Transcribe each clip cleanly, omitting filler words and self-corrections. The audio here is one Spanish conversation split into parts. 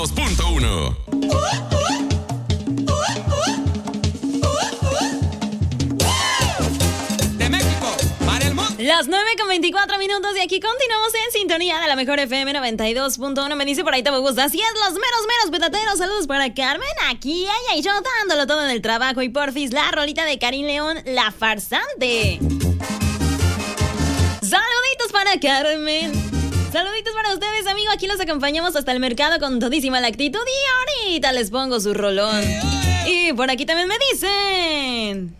2.1. Las 9:24 y aquí continuamos en sintonía de la mejor FM 92.1. Me dice por ahí Tabú Gusta. Así es, los meros petateros. Saludos para Carmen, aquí, ella y yo dándolo todo en el trabajo. Y porfis, la rolita de Karin León, La Farsante. Saluditos para Carmen. Saluditos para ustedes, amigo. Aquí los acompañamos hasta el mercado con todísima la actitud. Y ahorita les pongo su rolón. Y por aquí también me dicen...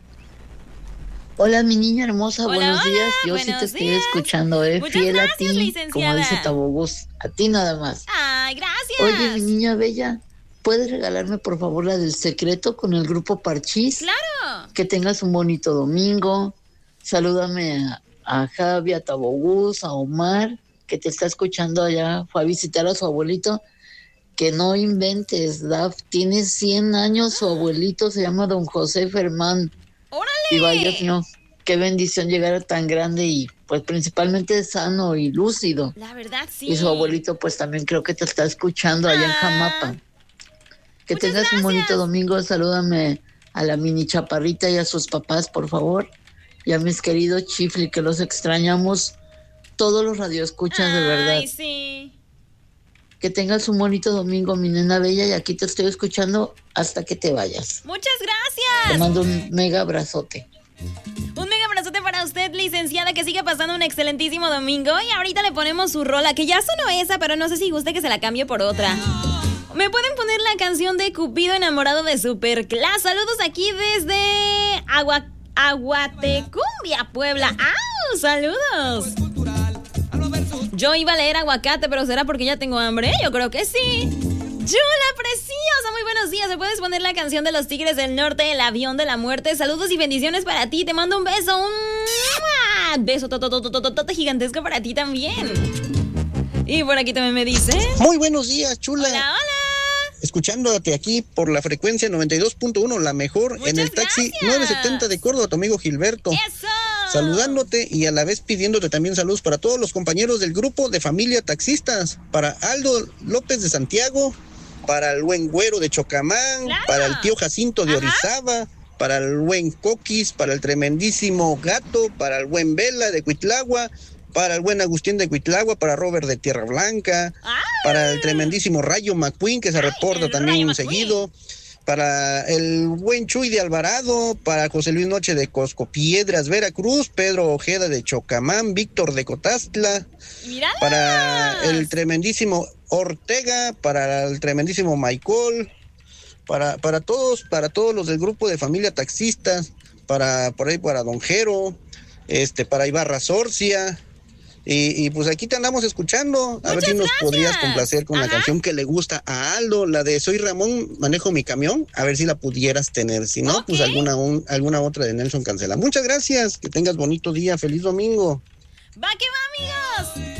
Hola, mi niña hermosa, hola, buenos hola, días. Yo sí te estoy escuchando, Muchas fiel gracias, a ti, licenciada. como dice Tabogos, a ti nada más. Ay, gracias. Oye, mi niña bella, ¿puedes regalarme por favor la del secreto con el grupo Parchís? Claro. Que tengas un bonito domingo. Salúdame a Javi, a Tabogos, a Omar, que te está escuchando allá. Fue a visitar a su abuelito. Que no inventes, Daf, tiene 100 años, su abuelito se llama don José Fermán. ¡Órale! Y vaya, no, qué bendición llegar a tan grande y pues principalmente sano y lúcido. La verdad, sí. Y su abuelito pues también creo que te está escuchando allá en Jamapa. Que tengas un bonito domingo. Salúdame a la mini chaparrita y a sus papás, por favor. Y a mis queridos Chifli, que los extrañamos. Todos los radioescuchas, de verdad. Ay, sí. Que tengas un bonito domingo, mi nena bella, y aquí te estoy escuchando hasta que te vayas. Muchas gracias. Te mando un mega abrazote. Un mega abrazote para usted, licenciada, que siga pasando un excelentísimo domingo. Y ahorita le ponemos su rola, que ya sonó esa, pero no sé si guste que se la cambie por otra. Me pueden poner la canción de Cupido enamorado de Superclass. Saludos aquí desde Aguatecumbia, Puebla. ¡Au! ¡Saludos! Yo iba a leer aguacate, pero ¿será porque ya tengo hambre? Yo creo que sí. Chula preciosa, muy buenos días. ¿Me puedes poner la canción de los Tigres del Norte, El Avión de la Muerte? Saludos y bendiciones para ti. Te mando un beso, un beso gigantesco para ti también. Y por aquí también me dice... Muy buenos días, chula. Hola, hola. Escuchándote aquí por la frecuencia 92.1, la mejor. Muchas en el taxi gracias. 970 de Córdoba, tu amigo Gilberto. ¡Eso! Saludándote y a la vez pidiéndote también saludos para todos los compañeros del grupo de familia taxistas, para Aldo López de Santiago, para el buen Güero de Chocamán, ¡Claro! para el tío Jacinto de Orizaba, para el buen Coquis, para el tremendísimo Gato, para el buen Vela de Cuitlagua, para el buen Agustín de Cuitlagua, para Robert de Tierra Blanca, para el tremendísimo Rayo McQueen, que se reporta también seguido, para el buen Chuy de Alvarado, para José Luis Noche de Coscopiedras, Veracruz, Pedro Ojeda de Chocamán, Víctor de Cotastla, ¡Míralos! para el tremendísimo Ortega, para el tremendísimo Michael, para todos los del grupo de familia taxistas, por ahí para Don Jero, para Ibarra Sorcia. Y pues aquí te andamos escuchando. A ver si nos podrías complacer con la canción que le gusta a Aldo, la de Soy Ramón, manejo mi camión. A ver si la pudieras tener. Si no, pues alguna otra de Nelson Cancela. Muchas gracias. Que tengas bonito día. Feliz domingo. ¡Va que va, amigos!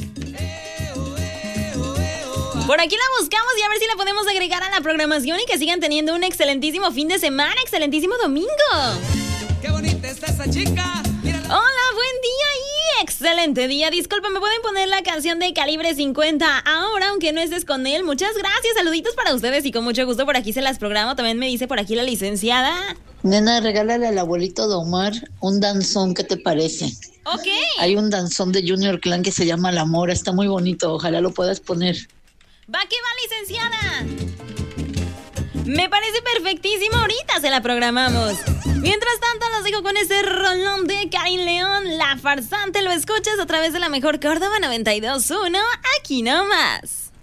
Por aquí la buscamos y a ver si la podemos agregar a la programación y que sigan teniendo un excelentísimo fin de semana, excelentísimo domingo. ¡Qué bonita está esa chica! Mírala. Hola, buen día y excelente día. Disculpa, ¿me pueden poner la canción de Calibre 50 ahora, aunque no estés con él? Muchas gracias, saluditos para ustedes y con mucho gusto por aquí se las programo. También me dice por aquí la licenciada. Nena, regálale al abuelito de Omar un danzón, ¿qué te parece? Ok. Hay un danzón de Junior Clan que se llama La Mora, está muy bonito, ojalá lo puedas poner. Va que va, licenciada. Me parece perfectísimo, ahorita se la programamos. Mientras tanto, los dejo con ese rolón de Karin León, La Farsante. Lo escuchas a través de la mejor Córdoba 92.1, aquí nomás.